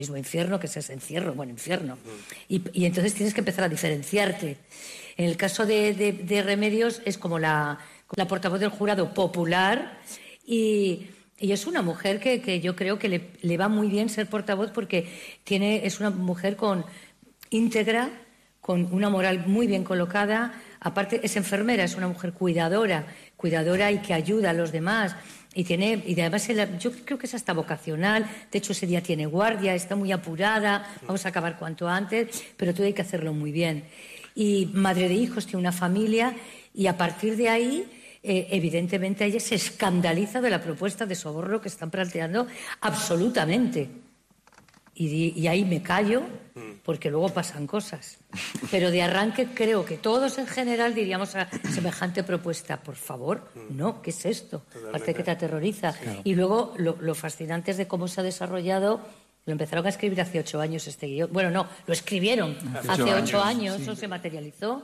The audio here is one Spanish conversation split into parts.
mismo infierno que es ese encierro, bueno, infierno. Y entonces tienes que empezar a diferenciarte. En el caso de Remedios es como la portavoz del jurado popular y es una mujer que yo creo que le va muy bien ser portavoz porque es una mujer íntegra, con una moral muy bien colocada. Aparte es enfermera, es una mujer cuidadora y que ayuda a los demás. Y además yo creo que es hasta vocacional. De hecho, ese día tiene guardia, está muy apurada, vamos a acabar cuanto antes, pero todo hay que hacerlo muy bien. Y madre de hijos, tiene una familia, y a partir de ahí, evidentemente, ella se escandaliza de la propuesta de soborno que están planteando absolutamente. Y ahí me callo, porque luego pasan cosas. Pero de arranque creo que todos en general diríamos a semejante propuesta, por favor, no, ¿qué es esto? Aparte que te aterroriza. Claro. Y luego lo fascinante es de cómo se ha desarrollado. Lo empezaron a escribir hace 8 años este guión. Bueno, no, lo escribieron hace 8 años, sí. Eso se materializó.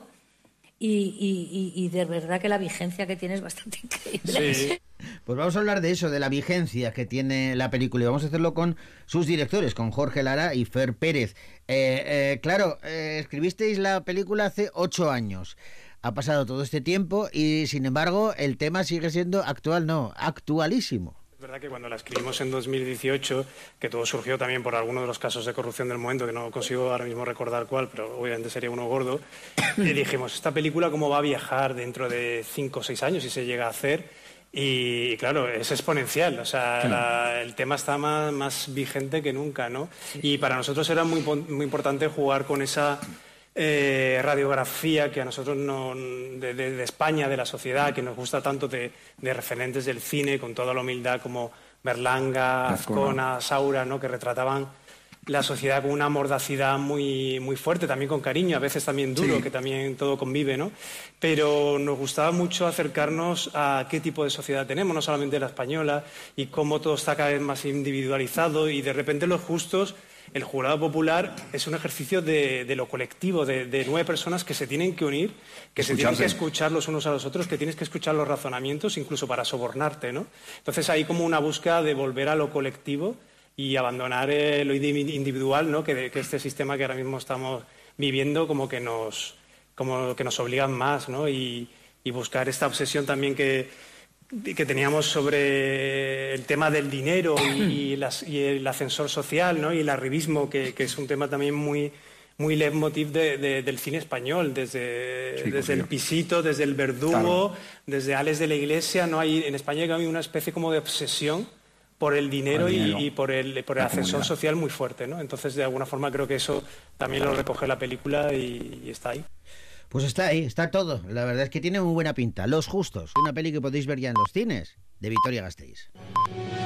Y de verdad que la vigencia que tiene es bastante increíble. Sí. Pues vamos a hablar de eso, de la vigencia que tiene la película, y vamos a hacerlo con sus directores, con Jorge Lara y Fer Pérez. Claro, escribisteis la película hace 8 años. Ha pasado todo este tiempo y, sin embargo, el tema sigue siendo actualísimo. Es verdad que cuando la escribimos en 2018, que todo surgió también por alguno de los casos de corrupción del momento, que no consigo ahora mismo recordar cuál, pero obviamente sería uno gordo, y dijimos, ¿esta película cómo va a viajar dentro de 5 o 6 años si se llega a hacer? Y claro, es exponencial, o sea, claro. El tema está más vigente que nunca, ¿no? Y para nosotros era muy importante jugar con esa radiografía que a nosotros de España, de la sociedad, que nos gusta tanto, de referentes del cine, con toda la humildad, como Berlanga, Azcona, Saura, ¿no? Que retrataban la sociedad con una mordacidad muy, muy fuerte, también con cariño, a veces también duro, sí. Que también todo convive, ¿no? Pero nos gustaba mucho acercarnos a qué tipo de sociedad tenemos, no solamente la española, y cómo todo está cada vez más individualizado, y de repente los justos, el jurado popular es un ejercicio de lo colectivo, de 9 personas que se tienen que unir, que se tienen que escuchar los unos a los otros, que tienes que escuchar los razonamientos, incluso para sobornarte, ¿no? Entonces hay como una búsqueda de volver a lo colectivo y abandonar lo individual, ¿no? Que este sistema que ahora mismo estamos viviendo como que nos obligan más, ¿no? Y buscar esta obsesión también que teníamos sobre el tema del dinero y el ascensor social, ¿no? Y el arribismo, que es un tema también muy leitmotiv del cine español, desde El Pisito, desde El Verdugo, claro. Desde Ales de la Iglesia, ¿no? En España hay una especie como de obsesión por el dinero y por el ascensor social muy fuerte, ¿no? Entonces, de alguna forma, creo que eso también lo recoge la película y está ahí. Pues está ahí, está todo. La verdad es que tiene muy buena pinta. Los Justos, una peli que podéis ver ya en los cines, de Vitoria Gasteiz.